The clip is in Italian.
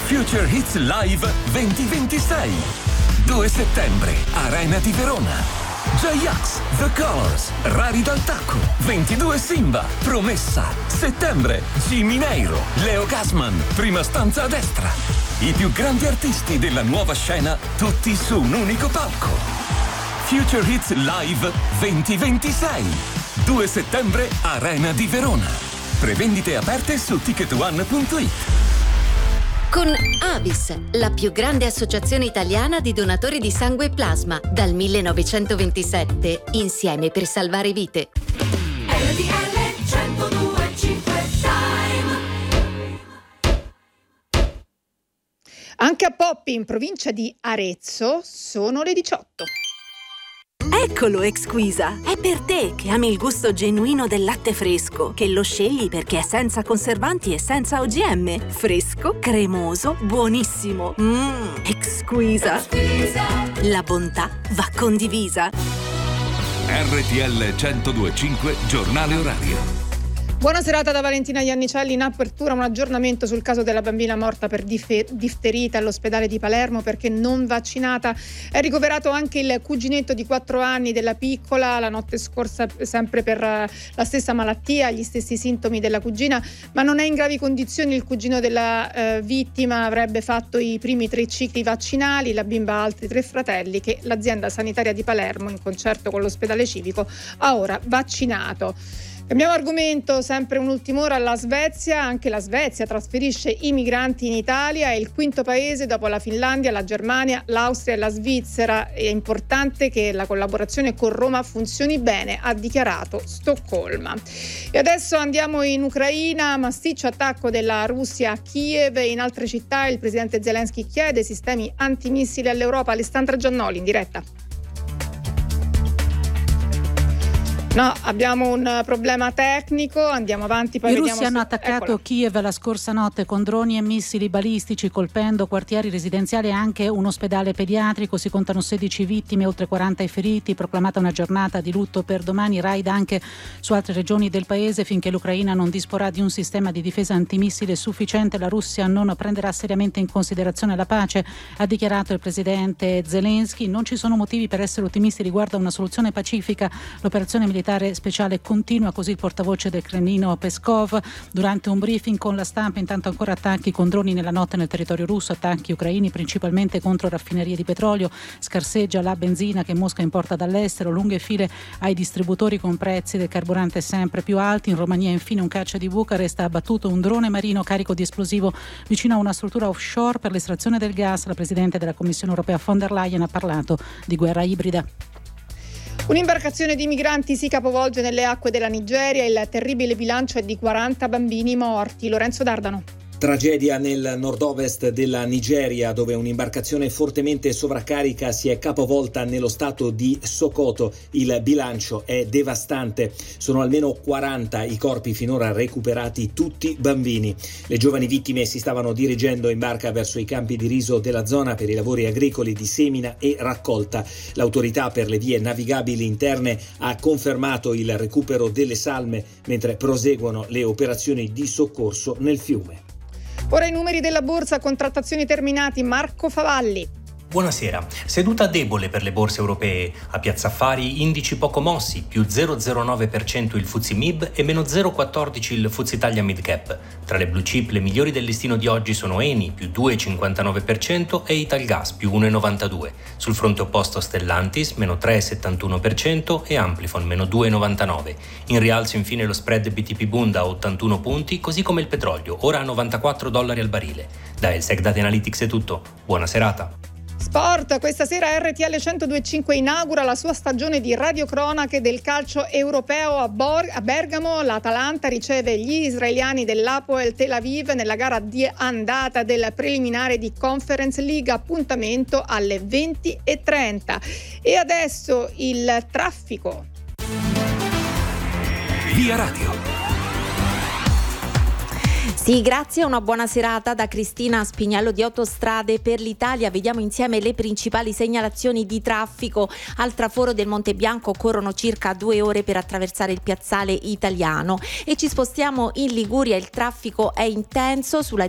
Future Hits Live 2026. 2 settembre, Arena di Verona. J-Ax, The Colors, Rari dal Tacco, 22 Simba, Promessa. Settembre, Jimmy Neiro, Leo Gasman, Prima stanza a destra. I più grandi artisti della nuova scena, tutti su un unico palco. Future Hits Live 2026. 2 settembre, Arena di Verona. Prevendite aperte su ticketone.it. Con Avis, la più grande associazione italiana di donatori di sangue e plasma, dal 1927, insieme per salvare vite. RTL 102.5 Time. Anche a Poppi, in provincia di Arezzo, sono le 18. Eccolo Exquisa, è per te che ami il gusto genuino del latte fresco, che lo scegli perché è senza conservanti e senza OGM. Fresco, cremoso, buonissimo. Exquisa. La bontà va condivisa. RTL 102.5 Giornale Orario. Buona serata da Valentina Iannicelli. In apertura un aggiornamento sul caso della bambina morta per difterite all'ospedale di Palermo perché non vaccinata. È ricoverato anche il cuginetto di 4 anni della piccola, la notte scorsa sempre per la stessa malattia, gli stessi sintomi della cugina, ma non è in gravi condizioni. Il cugino della vittima avrebbe fatto i primi 3 cicli vaccinali, la bimba ha altri 3 fratelli che l'azienda sanitaria di Palermo, in concerto con l'ospedale civico, ha ora vaccinato. Cambiamo argomento, sempre un'ultima ora alla Svezia. Anche la Svezia trasferisce i migranti in Italia, è il quinto paese dopo la Finlandia, la Germania, l'Austria e la Svizzera. È importante che la collaborazione con Roma funzioni bene, ha dichiarato Stoccolma. E adesso andiamo in Ucraina, massiccio attacco della Russia a Kiev e in altre città. Il presidente Zelensky chiede sistemi antimissili all'Europa. Alessandra Giannoli in diretta. No, abbiamo un problema tecnico, andiamo avanti. Poi I russi hanno attaccato Eccola. Kiev la scorsa notte con droni e missili balistici, colpendo quartieri residenziali e anche un ospedale pediatrico. Si contano 16 vittime, oltre 40 i feriti. Proclamata una giornata di lutto per domani, raid anche su altre regioni del paese. Finché l'Ucraina non disporrà di un sistema di difesa antimissile sufficiente, la Russia non prenderà seriamente in considerazione la pace, ha dichiarato il presidente Zelensky. Non ci sono motivi per essere ottimisti riguardo a una soluzione pacifica. L'operazione militare speciale continua, così il portavoce del Cremlino Peskov durante un briefing con la stampa. Intanto ancora attacchi con droni nella notte nel territorio russo, attacchi ucraini principalmente contro raffinerie di petrolio. Scarseggia la benzina che Mosca importa dall'estero, lunghe file ai distributori con prezzi del carburante sempre più alti. In Romania infine un caccia di Bucarest ha abbattuto un drone marino carico di esplosivo vicino a una struttura offshore per l'estrazione del gas. La presidente della Commissione europea von der Leyen ha parlato di guerra ibrida. Un'imbarcazione di migranti si capovolge nelle acque della Nigeria, il terribile bilancio è di 40 bambini morti. Lorenzo Dardano. Tragedia nel nord-ovest della Nigeria, dove un'imbarcazione fortemente sovraccarica si è capovolta nello stato di Sokoto. Il bilancio è devastante. Sono almeno 40 i corpi finora recuperati, tutti bambini. Le giovani vittime si stavano dirigendo in barca verso i campi di riso della zona per i lavori agricoli di semina e raccolta. L'autorità per le vie navigabili interne ha confermato il recupero delle salme mentre proseguono le operazioni di soccorso nel fiume. Ora i numeri della borsa, contrattazioni terminati, Marco Favalli. Buonasera. Seduta debole per le borse europee. A Piazza Affari indici poco mossi, più 0,09% il FTSE MIB e meno 0,14% il FTSE Italia Mid Cap. Tra le blue chip le migliori del listino di oggi sono Eni, più 2,59% e Italgas, più 1,92%. Sul fronte opposto Stellantis, meno 3,71% e Amplifon, meno 2,99%. In rialzo infine lo spread BTP Bund a 81 punti, così come il petrolio, ora a $94 al barile. Da Elsec Data Analytics è tutto. Buona serata. Sport, questa sera RTL 102.5 inaugura la sua stagione di radiocronache del calcio europeo a Bergamo. L'Atalanta riceve gli israeliani dell'Hapoel Tel Aviv nella gara di andata del preliminare di Conference League, appuntamento alle 20:30. E adesso il traffico. Via Radio. Sì, grazie, una buona serata da Cristina Spignello di Autostrade per l'Italia. Vediamo insieme le principali segnalazioni di traffico. Al traforo del Monte Bianco occorrono circa 2 ore per attraversare il piazzale Italiano e ci spostiamo in Liguria. Il traffico è intenso sulla